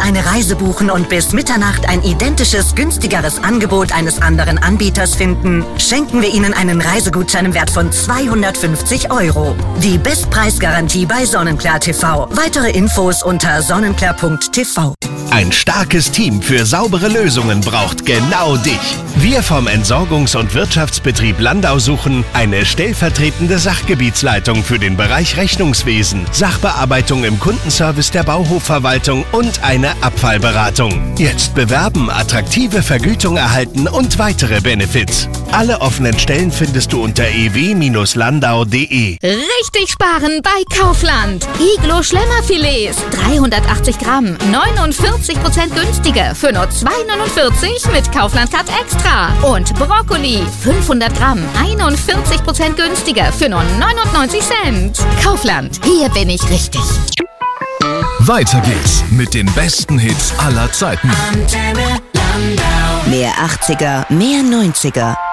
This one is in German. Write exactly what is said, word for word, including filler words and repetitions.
eine Reise buchen und bis Mitternacht ein identisches, günstigeres Angebot eines anderen Anbieters finden, schenken wir Ihnen einen Reisegutschein im Wert von zweihundertfünfzig Euro. Die Bestpreisgarantie bei Sonnenklar T V. Weitere Infos unter sonnenklar punkt t v. Ein starkes Team für saubere Lösungen braucht genau dich. Wir vom Entsorgungs- und Wirtschaftsbetrieb Landau suchen eine stellvertretende Sachgebietsleitung für den Bereich Rechnungswesen, Sachbearbeitung im Kundenservice der Bauhofverwaltung und eine Abfallberatung. Jetzt bewerben, attraktive Vergütung erhalten und weitere Benefits. Alle offenen Stellen findest du unter e w Bindestrich landau punkt de. Richtig sparen bei Kaufland. Iglo Schlemmerfilets, dreihundertachtzig Gramm, neunundvierzig Prozent günstiger für nur zwei neunundvierzig mit Kaufland Card Extra. Und Brokkoli, fünfhundert Gramm, einundvierzig Prozent günstiger für nur neunundneunzig Cent. Kaufland, hier bin ich richtig. Weiter geht's mit den besten Hits aller Zeiten. Mehr achtziger, mehr neunziger.